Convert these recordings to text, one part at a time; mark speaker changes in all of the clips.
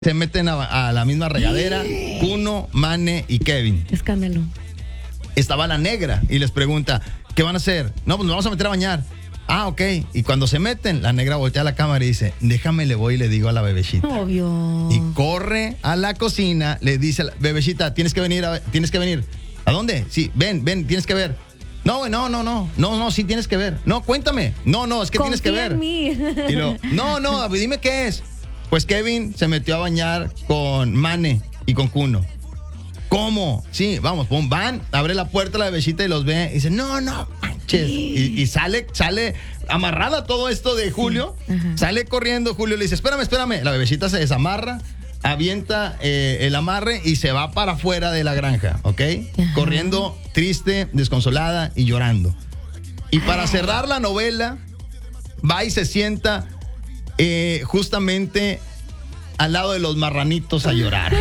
Speaker 1: Se meten a la misma regadera, Kuno, Mane y Kevin.
Speaker 2: Escándalo.
Speaker 1: Estaba la negra y les pregunta, ¿qué van a hacer? No, pues nos vamos a meter a bañar. Ah, ok. Y cuando se meten, la negra voltea a la cámara y dice, déjame, le voy y le digo a la bebecita.
Speaker 2: Obvio.
Speaker 1: Y corre a la cocina, le dice a la bebecita, tienes que venir. ¿A dónde? Sí, ven, tienes que ver. No, güey, no, sí tienes que ver. No, cuéntame. No, es que tienes que ver.
Speaker 2: En mí.
Speaker 1: Y luego, no, dime qué es. Pues Kevin se metió a bañar con Mane y con Kuno. ¿Cómo? Sí, vamos, van, abre la puerta la bebecita y los ve y dice, no manches. Y sale amarrada todo esto de Julio.
Speaker 2: Sí.
Speaker 1: Sale corriendo, Julio le dice, espérame. La bebecita se desamarra, avienta el amarre y se va para afuera de la granja, ¿ok?
Speaker 2: Ajá.
Speaker 1: Corriendo, triste, desconsolada y llorando. Y para cerrar la novela, va y se sienta justamente al lado de los marranitos a llorar.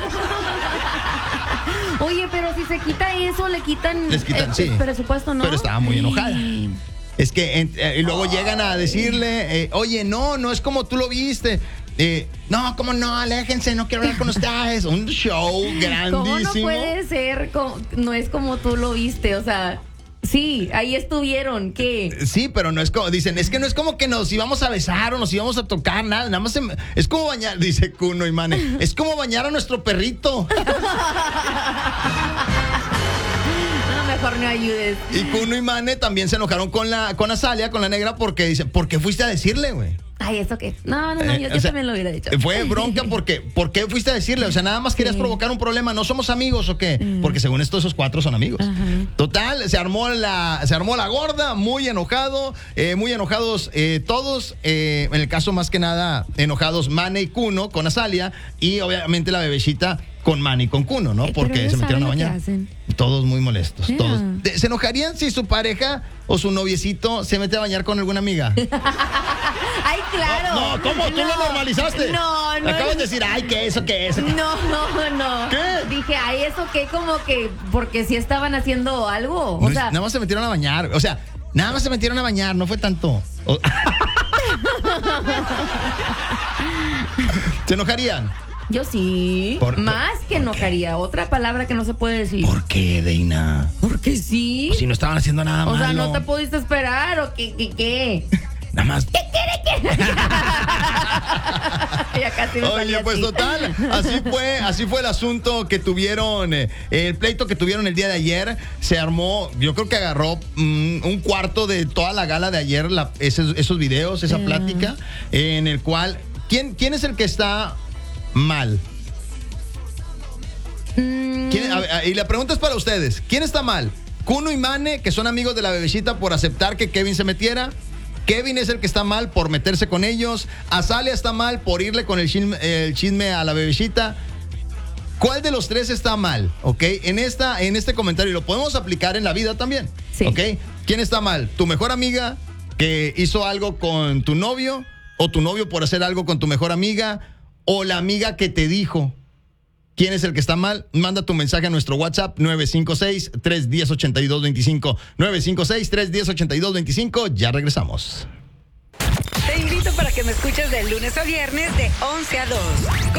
Speaker 2: Oye, pero si se quita eso, les quitan
Speaker 1: sí.
Speaker 2: el presupuesto, ¿no?
Speaker 1: Pero estaba muy enojada. Es que y luego llegan a decirle, oye, no es como tú lo viste. No, ¿cómo no? Aléjense, no quiero hablar con ustedes. Un show grandísimo.
Speaker 2: ¿Cómo no puede ser? No es como tú lo viste, o sea... Sí, ahí estuvieron, ¿qué?
Speaker 1: Sí, pero no es como, dicen, es que no es como que nos íbamos a besar o nos íbamos a tocar, nada más es como bañar, dice Kuno y Mane, es como bañar a nuestro perrito.
Speaker 2: No, mejor no ayudes.
Speaker 1: Y Kuno y Mane también se enojaron con Azalia, con la negra, porque dice, ¿por qué fuiste a decirle, güey?
Speaker 2: Ay, ¿eso qué? No, yo también lo hubiera dicho.
Speaker 1: Fue bronca porque, ¿por qué fuiste a decirle? O sea, nada más querías provocar un problema, ¿no somos amigos o qué? Porque según esto, esos cuatro son amigos.
Speaker 2: Ajá.
Speaker 1: Total, se armó la gorda, muy enojado, muy enojados todos, en el caso más que nada, enojados Mane y Kuno con Azalia, y obviamente la bebecita con Mane y con Kuno, ¿no? Porque se metieron a bañar. Todos muy molestos,
Speaker 2: yeah.
Speaker 1: todos. ¿Se enojarían si su pareja o su noviecito se mete a bañar con alguna amiga?
Speaker 2: Ay, claro.
Speaker 1: No, ¿cómo? ¿Tú lo normalizaste?
Speaker 2: No.
Speaker 1: Acabas de decir, ay, ¿qué eso?
Speaker 2: No.
Speaker 1: ¿Qué?
Speaker 2: Dije, ay, ¿eso qué? Como que, porque sí estaban haciendo algo.
Speaker 1: O sea, nada más se metieron a bañar. O sea, nada más se metieron a bañar, no fue tanto. ¿Se enojarían?
Speaker 2: Yo sí. Más que enojaría. Otra palabra que no se puede decir.
Speaker 1: ¿Por qué, Deina?
Speaker 2: Porque sí.
Speaker 1: Pues si no estaban haciendo nada malo.
Speaker 2: O sea, ¿no te pudiste esperar o qué?
Speaker 1: Nada más.
Speaker 2: ¿Qué quiere? Ya casi me
Speaker 1: Oye, pues así. Total, así fue el asunto que tuvieron, el pleito que tuvieron el día de ayer. Se armó, yo creo que agarró un cuarto de toda la gala de ayer, esos videos, esa plática, en el cual, ¿quién es el que está mal? Y la pregunta es para ustedes, ¿quién está mal? Kuno y Mane, que son amigos de la bebecita por aceptar que Kevin se metiera. Kevin es el que está mal por meterse con ellos. Azalia está mal por irle con el chisme a la bebecita. ¿Cuál de los tres está mal? ¿Ok? En este comentario, lo podemos aplicar en la vida también.
Speaker 2: Sí.
Speaker 1: ¿Ok? ¿Quién está mal? ¿Tu mejor amiga que hizo algo con tu novio? ¿O tu novio por hacer algo con tu mejor amiga? ¿O la amiga que te dijo? ¿Quién es el que está mal? Manda tu mensaje a nuestro WhatsApp 956-310-8225. 956-310-8225. Ya regresamos.
Speaker 3: Te invito para que me escuches de lunes a viernes de 11 a 2.